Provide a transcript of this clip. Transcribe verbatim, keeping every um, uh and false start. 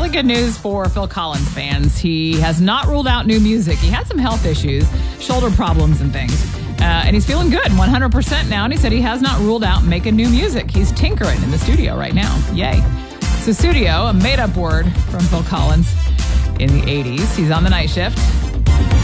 really good news for Phil Collins fans. He has not ruled out new music. He had some health issues, shoulder problems and things. Uh, and he's feeling good, one hundred percent now. And he said he has not ruled out making new music. He's tinkering in the studio right now. Yay. So studio, a made-up word from Phil Collins in the eighties. He's on the night shift.